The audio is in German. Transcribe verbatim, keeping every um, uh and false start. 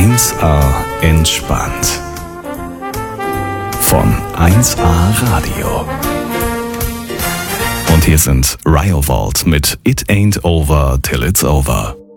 eins A entspannt. Von eins A Radio. Und hier sind Ryovault mit It Ain't Over Till It's Over.